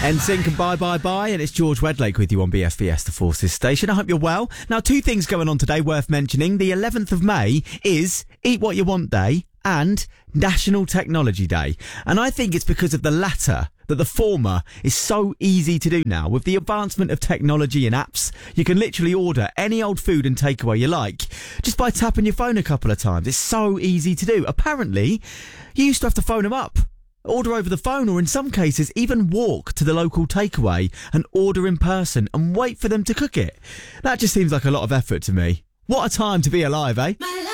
NSYNC and Bye Bye Bye, and it's George Wedlake with you on BFBS, the Forces Station. I hope you're well. Now, two things going on today worth mentioning. The 11th of May is Eat What You Want Day and National Technology Day. And I think it's because of the latter that the former is so easy to do now. With the advancement of technology and apps, you can literally order any old food and takeaway you like just by tapping your phone a couple of times. It's so easy to do. Apparently, you used to have to phone them up, order over the phone, or in some cases even walk to the local takeaway and order in person and wait for them to cook it. That just seems like a lot of effort to me. What a time to be alive, eh?